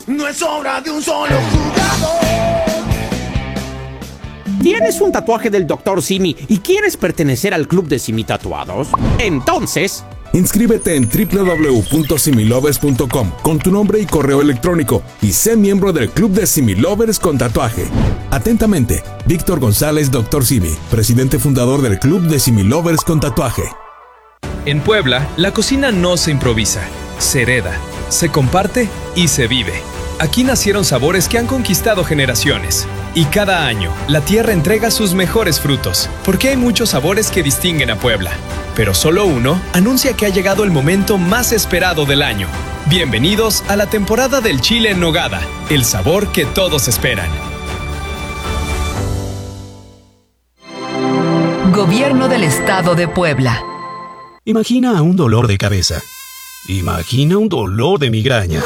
No es obra de un solo jugador. ¿Tienes un tatuaje del Dr. Simi y quieres pertenecer al club de Simi Tatuados? Entonces, inscríbete en www.similovers.com con tu nombre y correo electrónico y sé miembro del club de Similovers con tatuaje. Atentamente, Víctor González, Dr. Simi, presidente fundador del club de Similovers con tatuaje. En Puebla, la cocina no se improvisa, se hereda, se comparte y se vive. Aquí nacieron sabores que han conquistado generaciones. Y cada año, la tierra entrega sus mejores frutos, porque hay muchos sabores que distinguen a Puebla. Pero solo uno anuncia que ha llegado el momento más esperado del año. Bienvenidos a la temporada del chile en nogada, el sabor que todos esperan. Gobierno del Estado de Puebla. Imagina un dolor de cabeza. Imagina un dolor de migraña.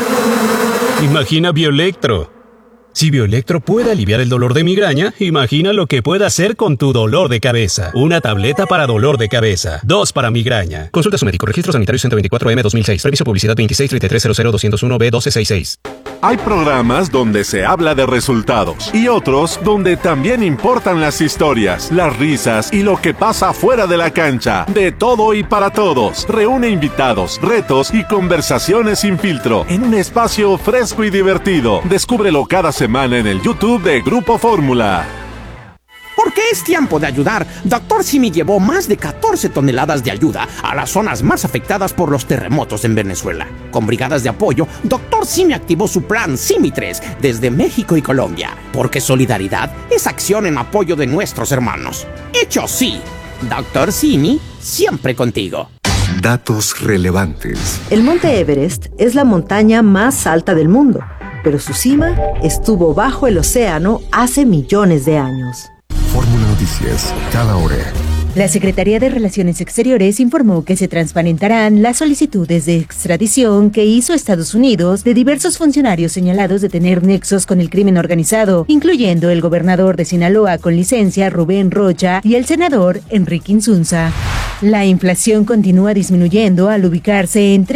Imagina Bioelectro. Si Bioelectro puede aliviar el dolor de migraña, imagina lo que puede hacer con tu dolor de cabeza. Una tableta para dolor de cabeza. 2 para migraña. Consulta a su médico. Registro sanitario 124M 2006. Previso publicidad 2633000201B1266. Hay programas donde se habla de resultados y otros donde también importan las historias, las risas y lo que pasa fuera de la cancha. De todo y para todos. Reúne invitados, retos y conversaciones sin filtro en un espacio fresco y divertido. Descúbrelo cada semana en el YouTube de Grupo Fórmula. porque es tiempo de ayudar. Dr. Simi llevó más de 14 toneladas de ayuda a las zonas más afectadas por los terremotos en Venezuela. Con brigadas de apoyo, Dr. Simi activó su plan Simi 3 desde México y Colombia, porque solidaridad es acción en apoyo de nuestros hermanos. Hecho sí, Dr. Simi, siempre contigo. Datos relevantes. El Monte Everest es la montaña más alta del mundo, pero su cima estuvo bajo el océano hace millones de años. Fórmula Noticias, cada hora. La Secretaría de Relaciones Exteriores informó que se transparentarán las solicitudes de extradición que hizo Estados Unidos de diversos funcionarios señalados de tener nexos con el crimen organizado, incluyendo el gobernador de Sinaloa con licencia, Rubén Rocha, y el senador Enrique Insunza. La inflación continúa disminuyendo al ubicarse en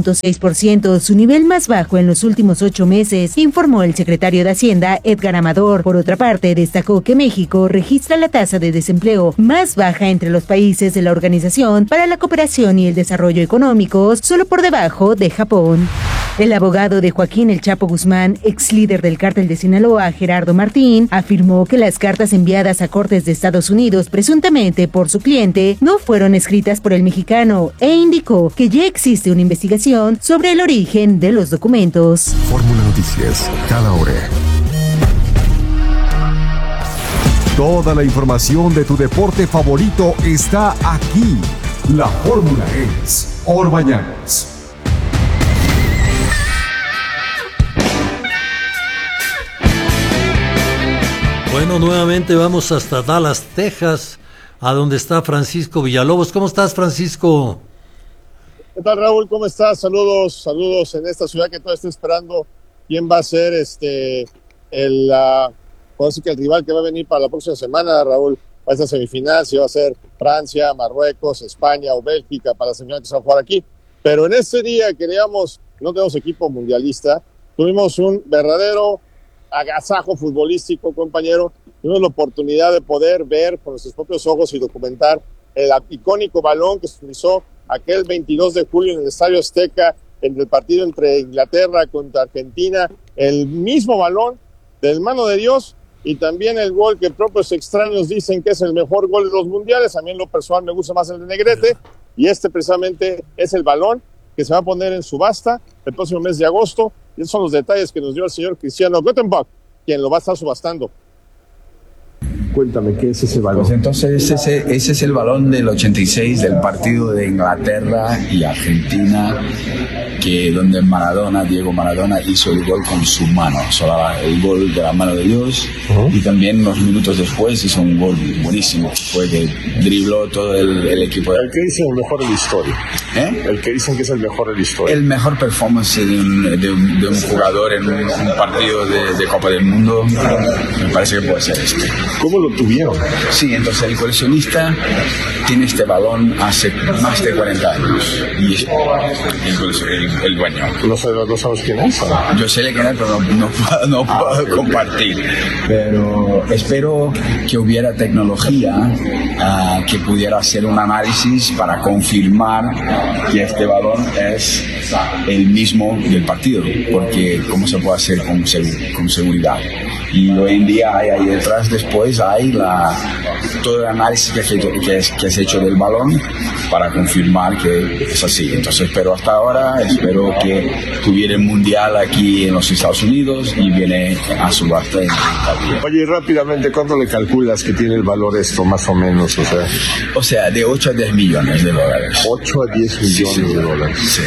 3.6%, su nivel más bajo en los últimos 8 meses, informó el secretario de Hacienda, Edgar Amador. Por otra parte, destacó que México registra la tasa de desempleo más baja entre los países de la Organización para la Cooperación y el Desarrollo Económicos, solo por debajo de Japón. El abogado de Joaquín El Chapo Guzmán, ex líder del cártel de Sinaloa, Gerardo Martín, afirmó que las cartas enviadas a cortes de Estados Unidos presuntamente por su cliente no fueron escritas por el mexicano e indicó que ya existe una investigación sobre el origen de los documentos. Fórmula Noticias, cada hora. Toda la información de tu deporte favorito está aquí. La fórmula es Orbañanos. Bueno, nuevamente vamos hasta Dallas, Texas, a donde está Francisco Villalobos. ¿Cómo estás, Francisco? ¿Qué tal, Raúl? ¿Cómo estás? Saludos en esta ciudad que todavía está esperando quién va a ser el rival que va a venir para la próxima semana, Raúl. Va a esta semifinal, si va a ser Francia, Marruecos, España o Bélgica para la semifinal que se va a jugar aquí. Pero en este día que no tenemos equipo mundialista, tuvimos un verdadero agasajo futbolístico, compañero. Tuvimos la oportunidad de poder ver con nuestros propios ojos y documentar el icónico balón que se utilizó aquel 22 de julio en el Estadio Azteca en el partido entre Inglaterra contra Argentina. El mismo balón del mano de Dios y también el gol que propios extraños dicen que es el mejor gol de los mundiales. A mí en lo personal me gusta más el de Negrete, y precisamente es el balón que se va a poner en subasta el próximo mes de agosto. Y esos son los detalles que nos dio el señor Cristiano Gottenbach, quien lo va a estar subastando. Cuéntame, ¿qué es ese balón? Pues entonces ese es el balón del 86 del partido de Inglaterra y Argentina, donde Diego Maradona hizo el gol con su mano, el gol de la mano de Dios, y también unos minutos después hizo un gol buenísimo, fue que dribló todo el equipo. ¿El que dicen el mejor de la historia? El que dicen que es el mejor de la historia. El mejor performance de un jugador en un partido de Copa del Mundo, me parece que puede ser este. ¿Cómo lo tuvieron? Sí, entonces el coleccionista tiene este balón hace más de 40 años, y el dueño. ¿No sabes quién es? Yo sé quién es, pero no puedo compartir. Pero espero que hubiera tecnología que pudiera hacer un análisis para confirmar que este balón es el mismo del partido, porque ¿cómo se puede hacer con seguridad? Y hoy en día hay detrás, después hay todo el análisis que se ha hecho del balón para confirmar que es así. Entonces, pero hasta ahora espero que tuviera el mundial aquí en los Estados Unidos y viene a subasta en Italia. Oye, rápidamente, ¿cuánto le calculas que tiene el valor esto, más o menos? O sea, de 8 a 10 millones de dólares. 8 a 10 millones de dólares. Sí.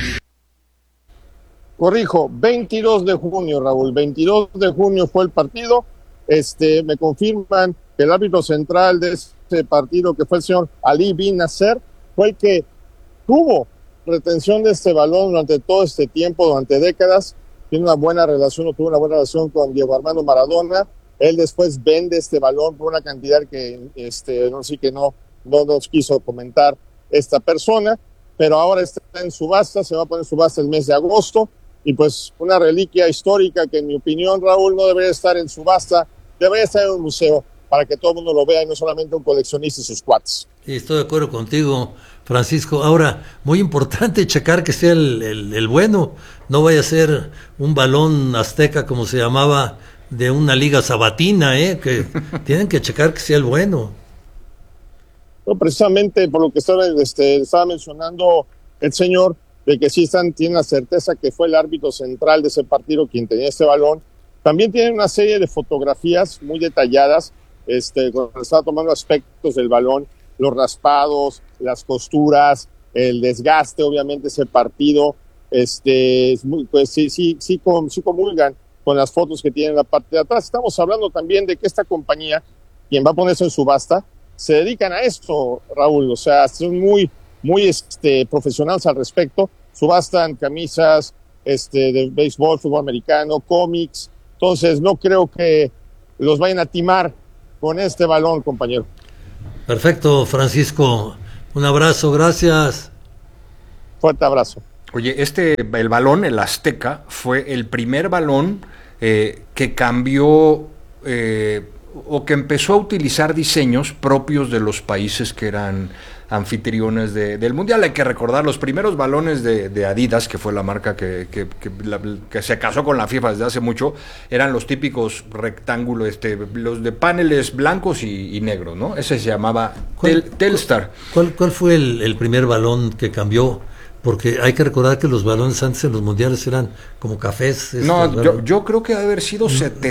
Corrijo, 22 de junio, Raúl, 22 de junio fue el partido. Me confirman que el árbitro central de este partido, que fue el señor Ali Bin Nasser, fue el que tuvo retención de este balón durante todo este tiempo, durante décadas. Tiene una buena relación, o tuvo una buena relación con Diego Armando Maradona. Él después vende este balón por una cantidad que no nos quiso comentar esta persona, pero ahora está en subasta, se va a poner en subasta el mes de agosto. Y pues una reliquia histórica que en mi opinión, Raúl, no debería estar en subasta, debería estar en un museo para que todo el mundo lo vea y no solamente un coleccionista y sus cuates. Sí, estoy de acuerdo contigo, Francisco. Ahora, muy importante checar que sea el bueno, no vaya a ser un balón azteca como se llamaba de una liga sabatina, que tienen que checar que sea el bueno. No, precisamente por lo que estaba mencionando el señor, de que sí tienen la certeza que fue el árbitro central de ese partido quien tenía este balón. También tienen una serie de fotografías muy detalladas, cuando estaba tomando aspectos del balón, los raspados, las costuras, el desgaste, obviamente, ese partido, pues sí comulgan con las fotos que tienen en la parte de atrás. Estamos hablando también de que esta compañía, quien va a ponerse en subasta, se dedican a esto, Raúl, o sea, son muy profesionales al respecto, subastan camisas de béisbol, fútbol americano, cómics. Entonces no creo que los vayan a timar con este balón, compañero. Perfecto, Francisco, un abrazo, gracias. Fuerte abrazo. Oye, el balón, el Azteca, fue el primer balón que cambió o que empezó a utilizar diseños propios de los países que eran anfitriones del Mundial. Hay que recordar los primeros balones de Adidas, que fue la marca que se casó con la FIFA desde hace mucho, eran los típicos rectángulos, los de paneles blancos y negros, ¿no? Ese se llamaba Telstar. ¿Cuál fue el primer balón que cambió? Porque hay que recordar que los balones antes en los mundiales eran como cafés. No, yo creo que debe haber sido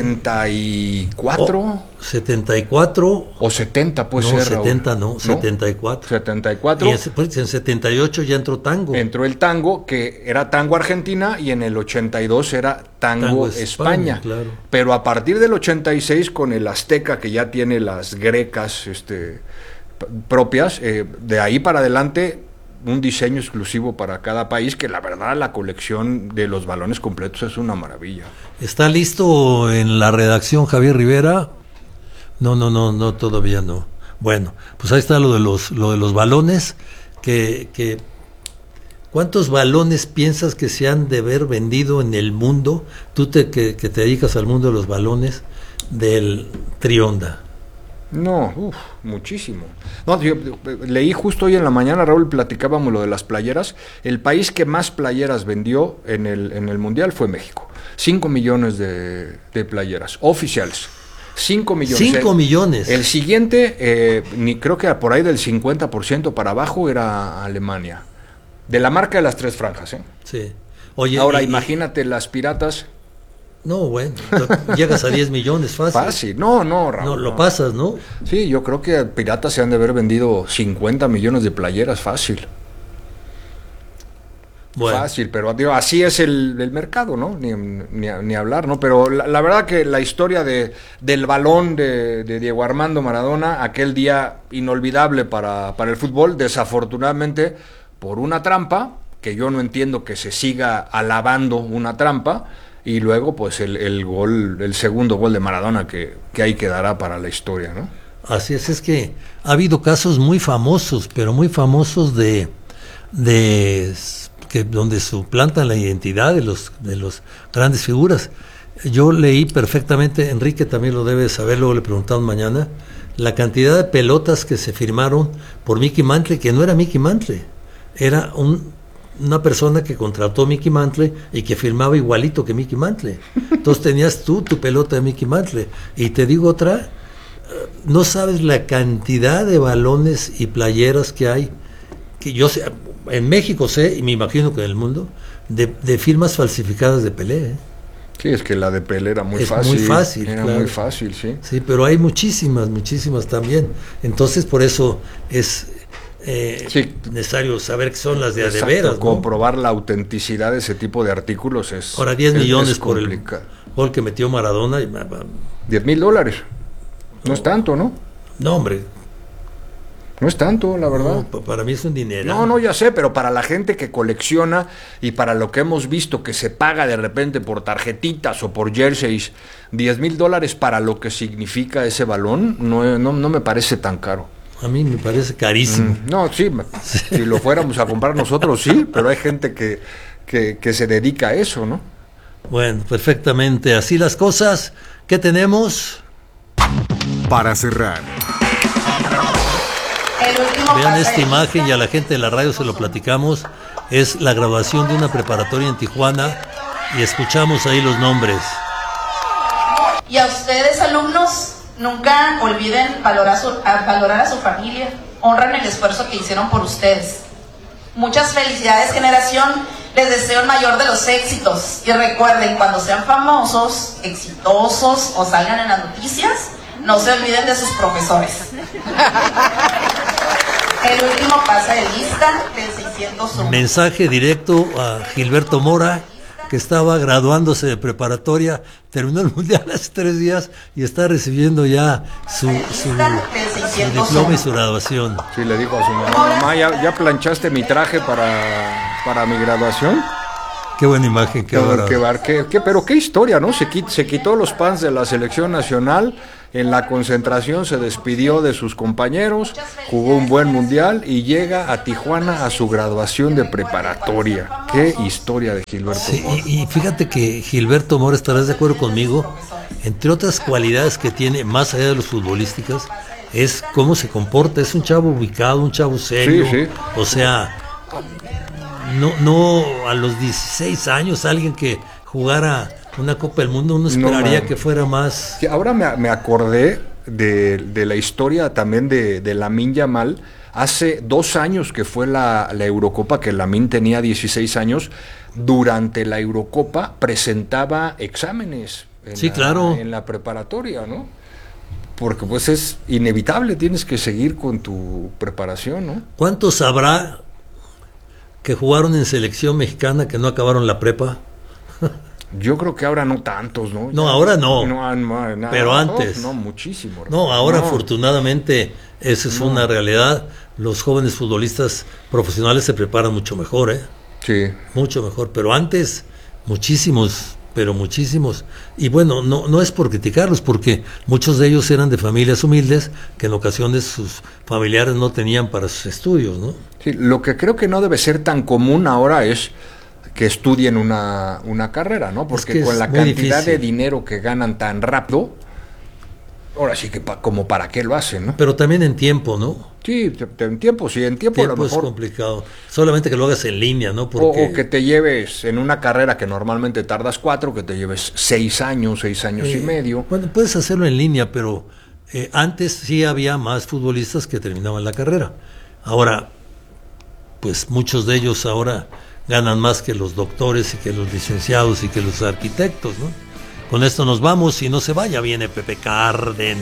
74. 74. O 70 puede ser. 70 no, 74. 74. Y en 78 ya entró tango. Entró el tango, que era tango Argentina, y en el 82 era tango España. Claro. Pero a partir del 86, con el Azteca, que ya tiene las grecas propias, de ahí para adelante un diseño exclusivo para cada país, que la verdad la colección de los balones completos es una maravilla. ¿Está listo en la redacción Javier Rivera? No, todavía no. Bueno, pues ahí está lo de los balones, que ¿cuántos balones piensas que se han de haber vendido en el mundo? Tú que te dedicas al mundo de los balones del Trionda. No, muchísimo. No, yo leí justo hoy en la mañana, Raúl, platicábamos lo de las playeras. El país que más playeras vendió en el Mundial fue México. 5 millones de playeras oficiales. 5 millones. 5 millones. El siguiente, creo que por ahí del 50% para abajo era Alemania. De la marca de las 3 franjas, ¿eh? Sí. Oye, ahora imagínate las piratas. No, bueno, llegas a 10 millones fácil. Fácil, no, Raúl. No, lo pasas, ¿no? Sí, yo creo que piratas se han de haber vendido 50 millones de playeras fácil. Bueno. Fácil, pero digo, así es el mercado, ¿no? Ni hablar, ¿no? Pero la verdad que la historia del balón de Diego Armando Maradona, aquel día inolvidable para el fútbol, desafortunadamente por una trampa, que yo no entiendo que se siga alabando una trampa, y luego pues el segundo gol de Maradona que ahí quedará para la historia, ¿no? Así es que ha habido casos muy famosos, pero muy famosos de donde suplantan la identidad de los grandes figuras. Yo leí perfectamente, Enrique también lo debe saber, luego le preguntaron mañana, la cantidad de pelotas que se firmaron por Mickey Mantle, que no era Mickey Mantle, era una persona que contrató a Mickey Mantle y que firmaba igualito que Mickey Mantle. Entonces tenías tú tu pelota de Mickey Mantle. Y te digo otra, no sabes la cantidad de balones y playeras que hay, que yo sé, en México sé, y me imagino que en el mundo, de firmas falsificadas de Pelé, ¿eh? Sí, es que la de Pelé era muy fácil. Muy fácil, era claro. muy fácil, sí. Sí, pero hay muchísimas también. Entonces, por eso es necesario saber que son las de a de veras, ¿no? Comprobar la autenticidad de ese tipo de artículos es. Ahora 10 millones por el gol que metió Maradona. $10,000. No es tanto, ¿no? No, hombre. No es tanto, la verdad. No, para mí es un dinero. No, ya sé, pero para la gente que colecciona y para lo que hemos visto que se paga de repente por tarjetitas o por jerseys, $10,000 para lo que significa ese balón, no me parece tan caro. A mí me parece carísimo. No, sí, si lo fuéramos a comprar nosotros, sí, pero hay gente que se dedica a eso, ¿no? Bueno, perfectamente. Así las cosas. ¿Qué tenemos? Para cerrar. Vean esta imagen y a la gente de la radio se lo platicamos. Es la grabación de una preparatoria en Tijuana y escuchamos ahí los nombres. Y a ustedes, alumnos, nunca olviden valorar a su familia. Honren el esfuerzo que hicieron por ustedes. Muchas felicidades, generación. Les deseo el mayor de los éxitos. Y recuerden, cuando sean famosos, exitosos o salgan en las noticias, no se olviden de sus profesores. El último pase de lista del 601. Mensaje directo a Gilberto Mora, que estaba graduándose de preparatoria, terminó el mundial hace 3 días y está recibiendo ya su diploma y su graduación. Sí, le dijo a su mamá, ¿ya planchaste mi traje para mi graduación? Qué buena imagen, pero qué historia, ¿no? Se quitó los pants de la selección nacional, en la concentración se despidió de sus compañeros, jugó un buen mundial y llega a Tijuana a su graduación de preparatoria. Qué historia de Gilberto Mora. Y fíjate que Gilberto Mora, estarás de acuerdo conmigo, entre otras cualidades que tiene, más allá de los futbolísticas, es cómo se comporta. Es un chavo ubicado, un chavo serio. Sí. O sea, no a los 16 años alguien que jugara una Copa del Mundo, uno esperaría que fuera más. Ahora me acordé de la historia también de Lamine Yamal. Hace 2 años que fue la Eurocopa, que Lamine tenía 16 años. Durante la Eurocopa presentaba exámenes en la preparatoria, ¿no? Porque pues es inevitable, tienes que seguir con tu preparación, ¿no? ¿Cuántos habrá que jugaron en selección mexicana que no acabaron la prepa? Yo creo que ahora no tantos, ¿no? No, ahora no. Pero antes. No, muchísimo. No, ahora afortunadamente esa es una realidad. Los jóvenes futbolistas profesionales se preparan mucho mejor, ¿eh? Sí. Mucho mejor. Pero antes, muchísimos. Y bueno, no es por criticarlos, porque muchos de ellos eran de familias humildes que en ocasiones sus familiares no tenían para sus estudios, ¿no? Sí, lo que creo que no debe ser tan común ahora es que estudien una carrera, ¿no? Porque con la cantidad de dinero que ganan tan rápido, ahora sí que como para qué lo hacen, ¿no? Pero también en tiempo, ¿no? Sí, en tiempo a lo mejor es complicado. Solamente que lo hagas en línea, ¿no? O que te lleves en una carrera que normalmente tardas 4, que te lleves 6 años y medio. Bueno, puedes hacerlo en línea, pero antes sí había más futbolistas que terminaban la carrera. Ahora, pues muchos de ellos ahora ganan más que los doctores y que los licenciados y que los arquitectos, ¿no? Con esto nos vamos y no se vaya, viene Pepe Cárdenas.